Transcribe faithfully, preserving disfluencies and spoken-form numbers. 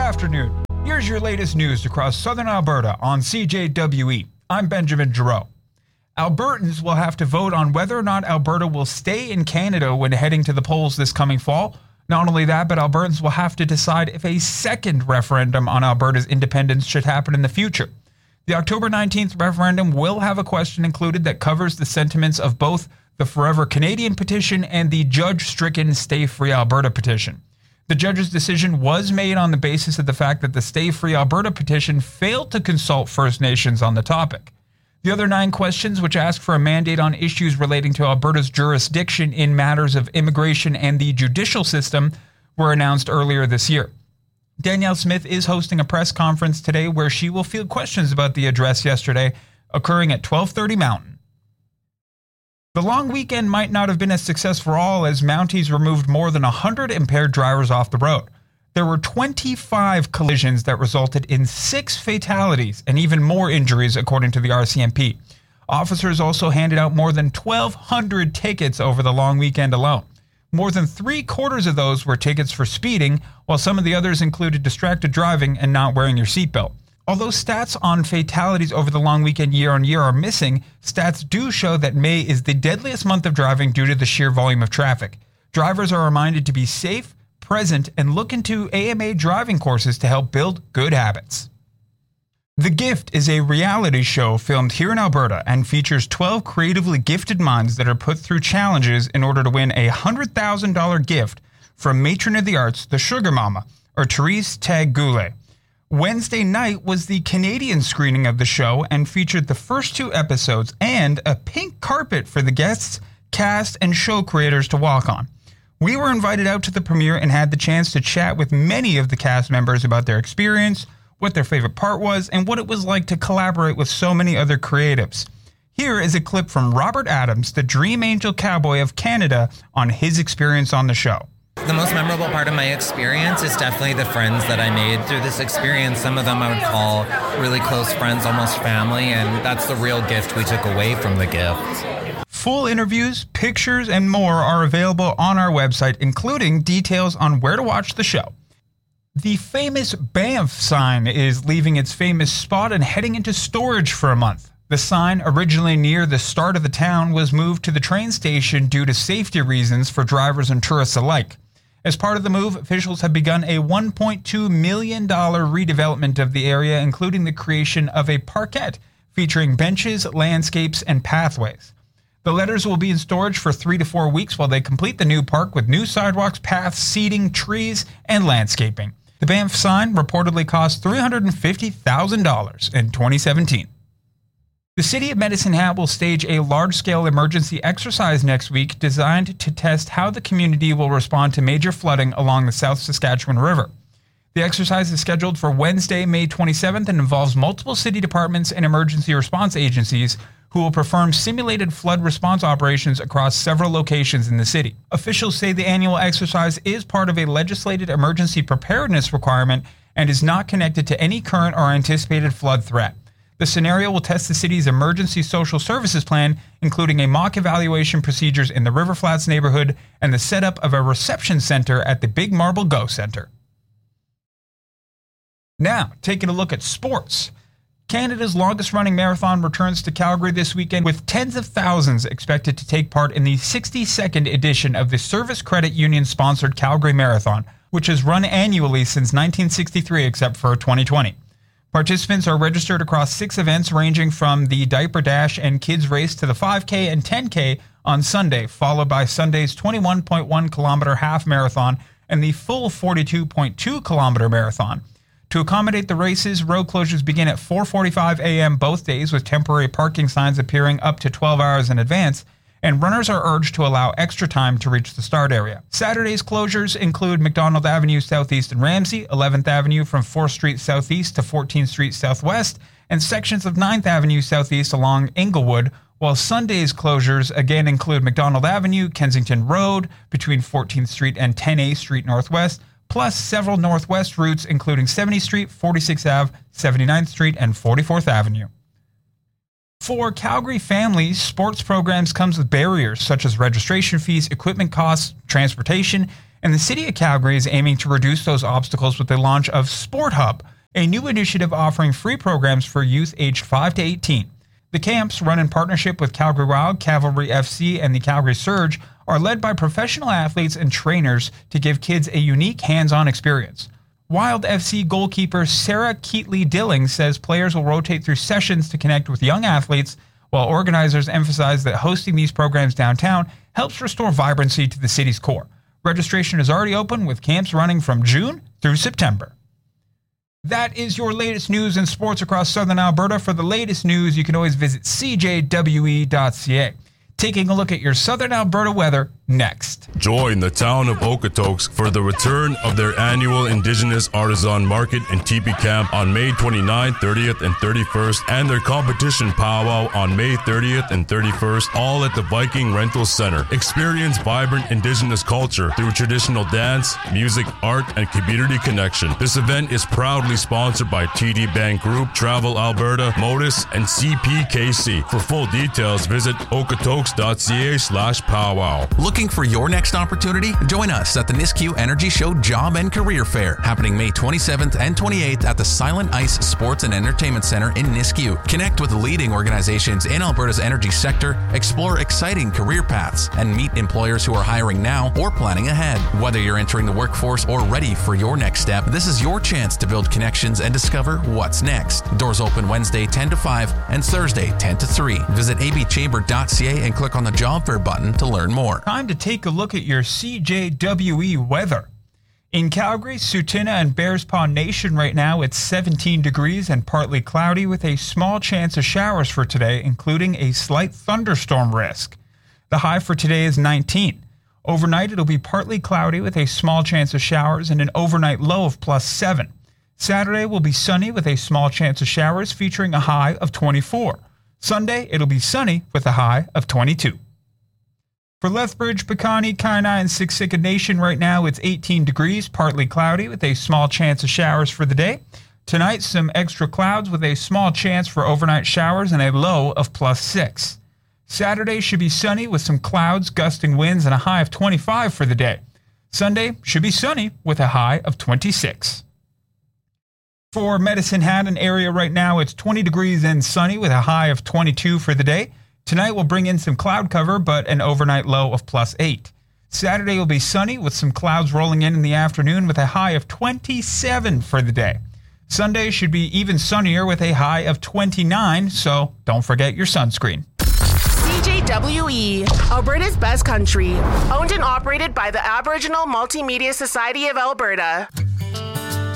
afternoon. Here's your latest news across southern Alberta on C J W E. I'm Benjamin Giroux. Albertans will have to vote on whether or not Alberta will stay in Canada when heading to the polls this coming fall. Not only that, but Albertans will have to decide if a second referendum on Alberta's independence should happen in the future. The October nineteenth referendum will have a question included that covers the sentiments of both the Forever Canadian petition and the judge-stricken Stay Free Alberta petition. The judge's decision was made on the basis of the fact that the Stay Free Alberta petition failed to consult First Nations on the topic. The other nine questions, which ask for a mandate on issues relating to Alberta's jurisdiction in matters of immigration and the judicial system, were announced earlier this year. Danielle Smith is hosting a press conference today where she will field questions about the address yesterday, occurring at twelve thirty Mountain. The long weekend might not have been a success for all as Mounties removed more than one hundred impaired drivers off the road. There were twenty-five collisions that resulted in six fatalities and even more injuries, according to the R C M P. Officers also handed out more than twelve hundred tickets over the long weekend alone. More than three quarters of those were tickets for speeding, while some of the others included distracted driving and not wearing your seatbelt. Although stats on fatalities over the long weekend year on year are missing, stats do show that May is the deadliest month of driving due to the sheer volume of traffic. Drivers are reminded to be safe, present, and look into A M A driving courses to help build good habits. The Gift is a reality show filmed here in Alberta and features twelve creatively gifted minds that are put through challenges in order to win a one hundred thousand dollars gift from matron of the arts, the Sugar Mama, or Therese Tag Goulet. Wednesday night was the Canadian screening of the show and featured the first two episodes and a pink carpet for the guests, cast, and show creators to walk on. We were invited out to the premiere and had the chance to chat with many of the cast members about their experience, what their favorite part was, and what it was like to collaborate with so many other creatives. Here is a clip from Robert Adams, the Dream Angel Cowboy of Canada, on his experience on the show. The most memorable part of my experience is definitely the friends that I made through this experience. Some of them I would call really close friends, almost family, and that's the real gift we took away from the gift. Full interviews, pictures, and more are available on our website, including details on where to watch the show. The famous Banff sign is leaving its famous spot and heading into storage for a month. The sign, originally near the start of the town, was moved to the train station due to safety reasons for drivers and tourists alike. As part of the move, officials have begun a one point two million dollars redevelopment of the area, including the creation of a parkette featuring benches, landscapes, and pathways. The letters will be in storage for three to four weeks while they complete the new park with new sidewalks, paths, seating, trees, and landscaping. The Banff sign reportedly cost three hundred fifty thousand dollars in twenty seventeen. The City of Medicine Hat will stage a large-scale emergency exercise next week designed to test how the community will respond to major flooding along the South Saskatchewan River. The exercise is scheduled for Wednesday, May twenty-seventh, and involves multiple city departments and emergency response agencies who will perform simulated flood response operations across several locations in the city. Officials say the annual exercise is part of a legislated emergency preparedness requirement and is not connected to any current or anticipated flood threat. The scenario will test the city's emergency social services plan, including a mock evaluation procedures in the River Flats neighborhood and the setup of a reception center at the Big Marble Go Center. Now, taking a look at sports. Canada's longest-running marathon returns to Calgary this weekend, with tens of thousands expected to take part in the sixty-second edition of the Service Credit Union-sponsored Calgary Marathon, which has run annually since nineteen sixty-three except for twenty twenty. Participants are registered across six events ranging from the Diaper Dash and Kids Race to the five K and ten K on Sunday, followed by Sunday's twenty-one point one kilometer half marathon and the full forty-two point two kilometer marathon. To accommodate the races, road closures begin at four forty-five a.m. both days, with temporary parking signs appearing up to twelve hours in advance, and runners are urged to allow extra time to reach the start area. Saturday's closures include McDonald Avenue Southeast and Ramsey, eleventh Avenue from fourth Street Southeast to fourteenth Street Southwest, and sections of ninth Avenue Southeast along Inglewood, while Sunday's closures again include McDonald Avenue, Kensington Road, between fourteenth Street and ten A Street Northwest, plus several northwest routes including seventieth Street, forty-sixth Avenue, seventy-ninth Street, and forty-fourth Avenue. For Calgary families, sports programs comes with barriers such as registration fees, equipment costs, transportation, And the city of Calgary is aiming to reduce those obstacles with the launch of Sport Hub, a new initiative offering free programs for youth aged five to eighteen. The camps, run in partnership with Calgary Wild, Cavalry F C, and the Calgary Surge, are led by professional athletes and trainers to give kids a unique hands-on experience. Wild F C goalkeeper Sarah Keatley-Dilling says players will rotate through sessions to connect with young athletes, while organizers emphasize that hosting these programs downtown helps restore vibrancy to the city's core. Registration is already open, with camps running from June through September. That is your latest news and sports across Southern Alberta. For the latest news, you can always visit c j w e dot c a. Taking a look at your Southern Alberta weather next. Join the town of Okotoks for the return of their annual Indigenous Artisan Market and Teepee Camp on May twenty-ninth, thirtieth, and thirty-first, and their competition powwow on May thirtieth and thirty-first, all at the Viking Rental Center. Experience vibrant Indigenous culture through traditional dance, music, art, and community connection. This event is proudly sponsored by T D Bank Group, Travel Alberta, Modus, and C P K C. For full details, visit okotoks.ca slash powwow. Looking for your next opportunity? Join us at the Nisku Energy Show Job and Career Fair, happening May twenty-seventh and twenty-eighth at the Silent Ice Sports and Entertainment Center in Nisku. Connect with leading organizations in Alberta's energy sector, explore exciting career paths, and meet employers who are hiring now or planning ahead. Whether you're entering the workforce or ready for your next step, this is your chance to build connections and discover what's next. Doors open Wednesday ten to five and Thursday ten to three. Visit a b chamber dot c a and click on the job fair button to learn more. Time to take a look at your C J W E weather. In Calgary, Sutina, and Bearspaw Nation right now, it's seventeen degrees and partly cloudy with a small chance of showers for today, including a slight thunderstorm risk. The high for today is nineteen. Overnight, it'll be partly cloudy with a small chance of showers and an overnight low of plus seven. Saturday will be sunny with a small chance of showers, featuring a high of twenty-four. Sunday, it'll be sunny with a high of twenty-two. For Lethbridge, Pecani, Kainai, and Siksika Nation right now, it's eighteen degrees, partly cloudy with a small chance of showers for the day. Tonight, some extra clouds with a small chance for overnight showers and a low of plus six. Saturday should be sunny with some clouds, gusting winds, and a high of twenty-five for the day. Sunday should be sunny with a high of twenty-six. For Medicine Hat and area right now, it's twenty degrees and sunny with a high of twenty-two for the day. Tonight will bring in some cloud cover, but an overnight low of plus eight. Saturday will be sunny with some clouds rolling in in the afternoon with a high of twenty-seven for the day. Sunday should be even sunnier with a high of twenty-nine, so don't forget your sunscreen. C J W E, Alberta's best country. Owned and operated by the Aboriginal Multimedia Society of Alberta.